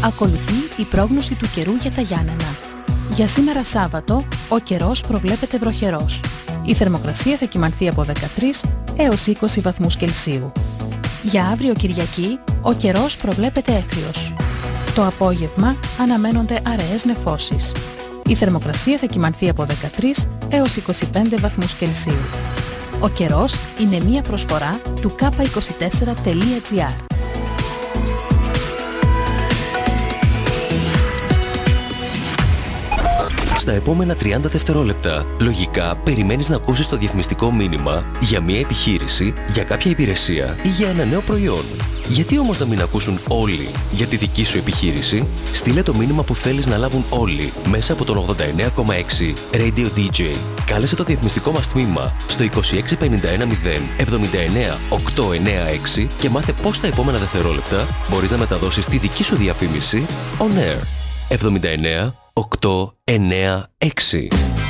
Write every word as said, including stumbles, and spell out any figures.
Ακολουθεί η πρόγνωση του καιρού για τα Γιάννενα. Για σήμερα Σάββατο, ο καιρός προβλέπεται βροχερός. Η θερμοκρασία θα κυμανθεί από δεκατρείς έως είκοσι βαθμούς Κελσίου. Για αύριο Κυριακή, ο καιρός προβλέπεται έθριος. Το απόγευμα αναμένονται αραίες νεφώσεις. Η θερμοκρασία θα κυμανθεί από δεκατρείς έως είκοσι πέντε βαθμούς Κελσίου. Ο καιρός είναι μία προσφορά του κάπα είκοσι τέσσερα τελεία τζι άρ. Στα επόμενα τριάντα δευτερόλεπτα, λογικά περιμένεις να ακούσεις το διαφημιστικό μήνυμα για μια επιχείρηση, για κάποια υπηρεσία ή για ένα νέο προϊόν. Γιατί όμως να μην ακούσουν όλοι για τη δική σου επιχείρηση? Στείλε το μήνυμα που θέλεις να λάβουν όλοι μέσα από τον ογδόντα εννέα κόμμα έξι Radio ντι τζέι. Κάλεσε το διαφημιστικό μας τμήμα στο είκοσι έξι πενήντα ένα μηδέν εβδομήντα εννέα οκτακόσια ενενήντα έξι και μάθε πώς τα επόμενα δευτερόλεπτα μπορείς να μεταδώσεις τη δική σου διαφήμιση on air. εβδομήντα εννέα οκτακόσια ενενήντα έξι